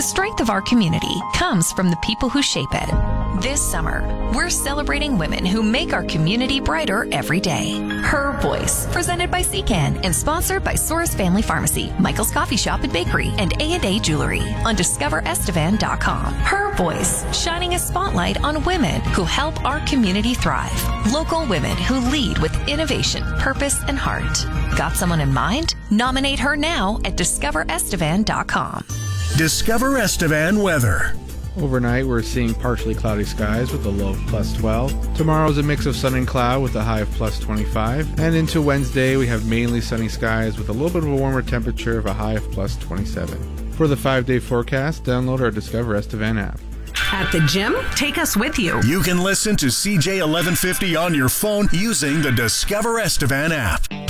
strength of our community comes from the people who shape it. This summer, we're celebrating women who make our community brighter every day. Her Voice, presented by Secan and sponsored by Soros Family Pharmacy, Michael's Coffee Shop and Bakery, and A&A Jewelry on DiscoverEstevan.com. Her Voice, shining a spotlight on women who help our community thrive. Local women who lead with innovation, purpose, and heart. Got someone in mind? Nominate her now at DiscoverEstevan.com. Discover Estevan weather. Overnight, we're seeing partially cloudy skies with a low of +12. Tomorrow is a mix of sun and cloud with a high of +25. And into Wednesday, we have mainly sunny skies with a little bit of a warmer temperature of a high of +27. For the 5-day forecast, download our Discover Estevan app. At the gym? Take us with you. You can listen to CJ 1150 on your phone using the Discover Estevan app.